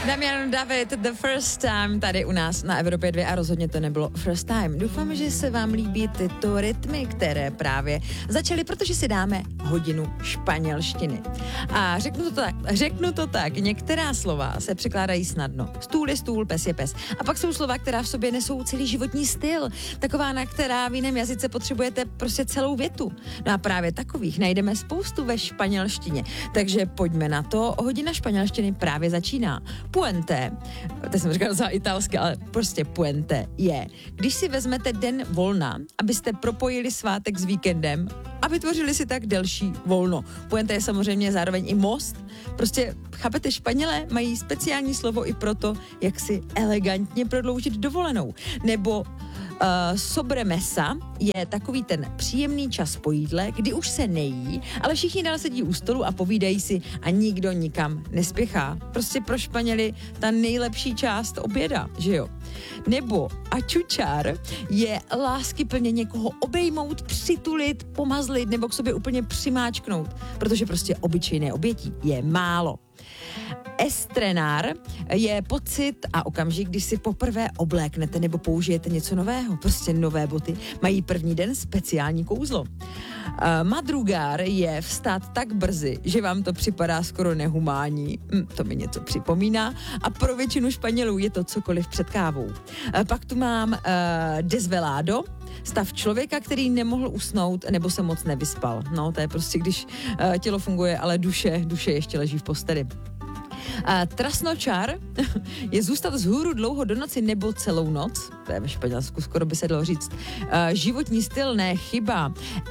Damian David, The First Time, tady u nás na Evropě 2 a rozhodně to nebylo First Time. Doufám, že se vám líbí tyto rytmy, které právě začaly, protože si dáme hodinu španělštiny. A řeknu to tak, některá slova se překládají snadno. Stůl je stůl, pes je pes. A pak jsou slova, která v sobě nesou celý životní styl. Taková, na která v jiném jazyce potřebujete prostě celou větu. No a právě takových najdeme spoustu ve španělštině. Takže pojďme na to, hodina španělštiny právě začíná. Puente, to jsem říkala za italsky, ale prostě puente je, když si vezmete den volna, abyste propojili svátek s víkendem a vytvořili si tak delší volno. Puente je samozřejmě zároveň i most. Prostě, chápete, Španělé mají speciální slovo i proto, jak si elegantně prodloužit dovolenou. Nebo sobremesa je takový ten příjemný čas po jídle, kdy už se nejí, ale všichni dál sedí u stolu a povídají si a nikdo nikam nespěchá. Prostě pro Španěly ta nejlepší část oběda, že jo? Nebo achuchar je láskyplně někoho obejmout, přitulit, pomazlit nebo k sobě úplně přimáčknout, protože prostě obyčejné obětí je málo. Estrenar je pocit a okamžik, když si poprvé obléknete nebo použijete něco nového. Prostě nové boty mají první den speciální kouzlo. Madrugar je vstát tak brzy, že vám to připadá skoro nehumánní. To mi něco připomíná. A pro většinu Španělů je to cokoliv před kávou. Pak tu mám desvelado, stav člověka, který nemohl usnout nebo se moc nevyspal. No, to je prostě, když tělo funguje, ale duše ještě leží v posteli. Trasnočar je zůstat vzhůru dlouho do noci nebo celou noc. To je ve Španělsku, skoro by se dalo říct. Životní styl, ne chyba.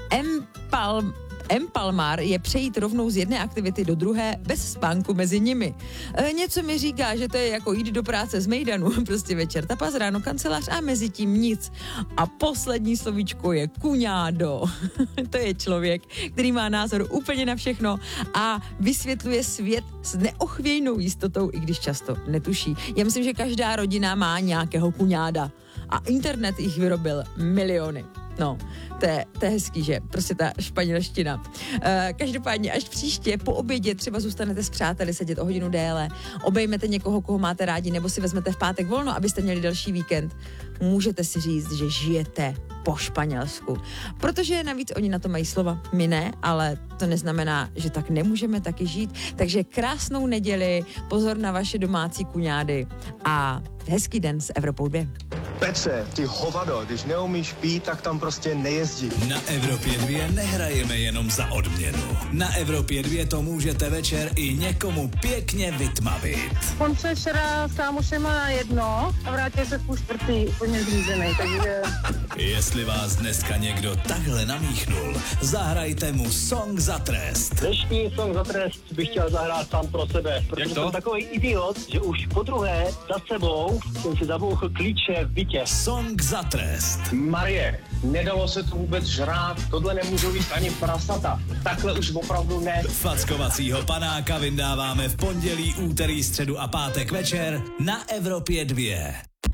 Empalmar je přejít rovnou z jedné aktivity do druhé bez spánku mezi nimi. Něco mi říká, že to je jako jít do práce z mejdanu, prostě večer tapas, ráno kancelář a mezi tím nic. A poslední slovíčko je cuñado. To je člověk, který má názor úplně na všechno a vysvětluje svět s neochvějnou jistotou, i když často netuší. Já myslím, že každá rodina má nějakého cuñáda a internet jich vyrobil miliony. No, to je hezký, že? Prostě ta španělština. Každopádně až příště po obědě třeba zůstanete s přáteli sedět o hodinu déle, obejmete někoho, koho máte rádi, nebo si vezmete v pátek volno, abyste měli další víkend. Můžete si říct, že žijete po španělsku. Protože navíc oni na to mají slova, my ne, ale to neznamená, že tak nemůžeme taky žít. Takže krásnou neděli, pozor na vaše domácí kuňády a hezký den s Evropou 2. Petře, ty hovado, když neumíš pít, tak tam prostě nejezdí. Na Evropě 2 nehrajeme jenom za odměnu. Na Evropě 2 to můžete večer i někomu pěkně vytmavit. On se včera s kámošema na jedno a vrátil se v 3:30 úplně zřízený, takže... Jestli vás dneska někdo takhle namíchnul, zahrajte mu Song za trest. Dnešní Song za trest bych chtěl zahrát sám pro sebe, protože jsem takový idiot, že už podruhé za sebou jsem si zabouchl klíče v bytě. Song za trest. Marie, nedalo se to vůbec žrát, tohle nemůžou být ani prasata. Takhle už opravdu ne. Fackovacího panáka vyndáváme v pondělí, úterý, středu a pátek večer na Evropě 2.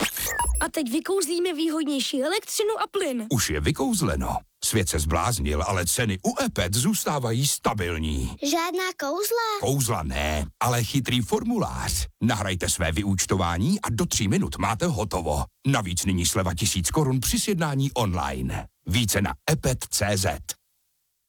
A teď vykouzlíme výhodnější elektřinu a plyn. Už je vykouzleno. Svět se zbláznil, ale ceny u EPET zůstávají stabilní. Žádná kouzla? Kouzla ne, ale chytrý formulář. Nahrajte své vyúčtování a do 3 minut máte hotovo. Navíc nyní sleva 1000 korun při sjednání online. Více na epet.cz.